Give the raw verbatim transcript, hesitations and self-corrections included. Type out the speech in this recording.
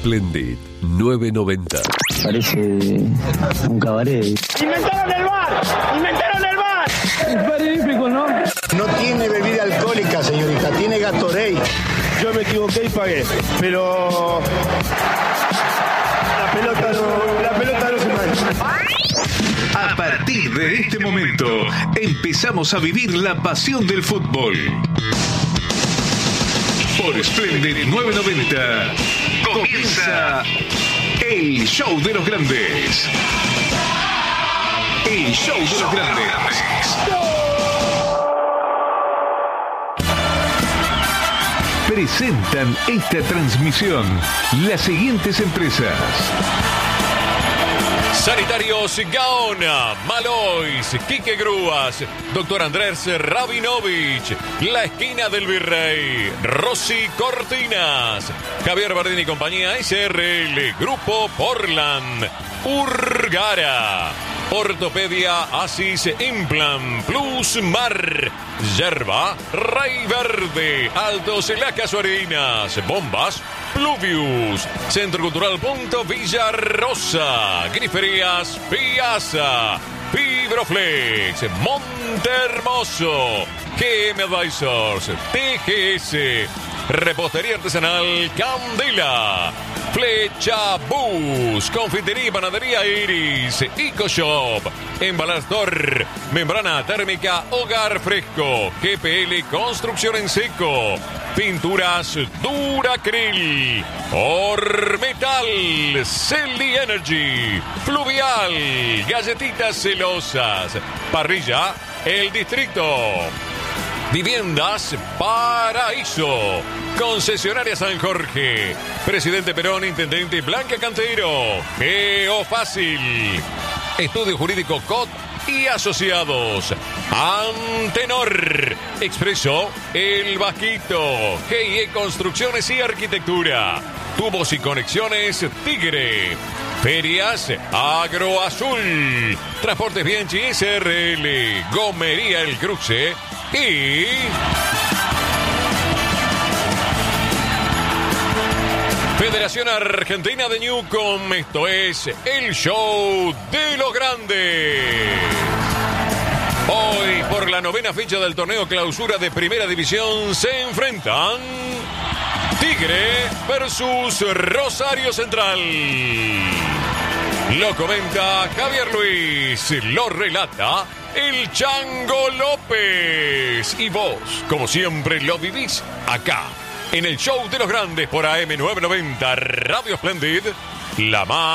Splendid nueve noventa. Parece un cabaret. ¡Inventaron el bar! ¡Inventaron el bar! Es magnífico, ¿no? No tiene bebida alcohólica, señorita, tiene Gatorade. Yo me equivoqué y pagué, pero la pelota no, la pelota no se mancha. A partir de este momento, empezamos a vivir la pasión del fútbol. Por Splendid nueve noventa, comienza el show de los grandes. El show de los grandes. Presentan esta transmisión las siguientes empresas: Sanitarios Gaona, Malois, Quique Grúas, Doctor Andrés Rabinovich, La Esquina del Virrey, Rossi Cortinas, Javier Bardini y compañía, S R L, Grupo Portland, Urgara, Ortopedia Asis Implant Plus Mar, Yerba, Rey Verde, Altos Las Casuarinas, Bombas, Pluvius, Centro Cultural Punto Villa Rosa, Griferías Piazza, Fibroflex, Montehermoso, G M Advisors, T G S, Repostería Artesanal Candela, Flecha Bus, Confitería y Panadería Iris, EcoShop, Embalastor, Membrana Térmica Hogar Fresco, G P L Construcción en Seco, Pinturas Duracril, Ormetal, Celi Energy, Fluvial, Galletitas Celosas, Parrilla El Distrito, Viviendas Paraíso, Concesionaria San Jorge, Presidente Perón, Intendente Blanca Cantero, Geofácil, Estudio Jurídico C O T y Asociados, Antenor, Expreso El Vasquito, G I E Construcciones y Arquitectura, Tubos y Conexiones Tigre, Ferias Agroazul, Transportes Bianchi S R L, Gomería El Cruce y Federación Argentina de Newcom. Esto es el show de los grandes. Hoy, por la novena fecha del torneo clausura de Primera División, se enfrentan Tigre versus Rosario Central. Lo comenta Javier Luis, lo relata el Chango López. Y vos, como siempre, lo vivís acá, en el show de los grandes por A M nueve noventa Radio Splendid, la más